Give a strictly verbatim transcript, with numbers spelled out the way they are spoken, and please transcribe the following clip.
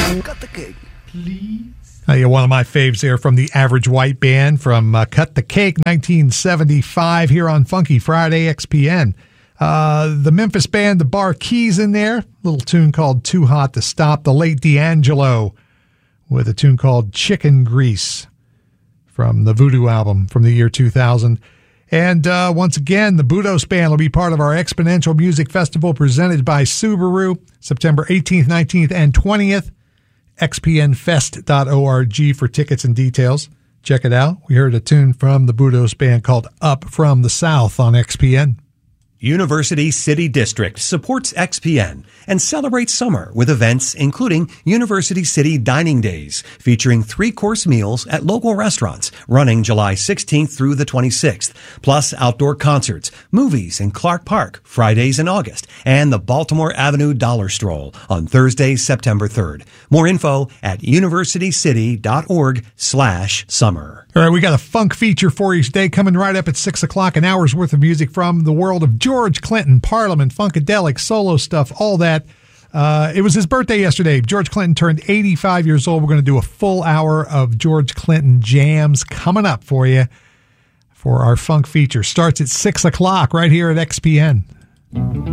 Cut the cake, please. Uh, yeah, one of my faves there from the Average White Band from uh, Cut the Cake, nineteen seventy-five, here on Funky Friday X P N. Uh, the Memphis band, the Bar Keys, in there. Little tune called Too Hot to Stop. The late D'Angelo with a tune called Chicken Grease from the Voodoo album from the year two thousand. And uh, once again, the Budos Band will be part of our Exponential Music Festival presented by Subaru, September eighteenth, nineteenth, and twentieth. x p n fest dot org for tickets and details. Check it out. We heard a tune from the Budos Band called Up From the South on X P N. University City District supports X P N and celebrates summer with events including University City Dining Days, featuring three-course meals at local restaurants running July sixteenth through the twenty-sixth, plus outdoor concerts, movies in Clark Park Fridays in August, and the Baltimore Avenue Dollar Stroll on Thursday, September third. More info at universitycity.org slash summer. All right, we got a funk feature for you today coming right up at six o'clock, an hour's worth of music from the world of George Clinton, Parliament, Funkadelic, solo stuff, all that. Uh, it was his birthday yesterday. George Clinton turned eighty-five years old. We're going to do a full hour of George Clinton jams coming up for you for our funk feature. Starts at six o'clock right here at X P N.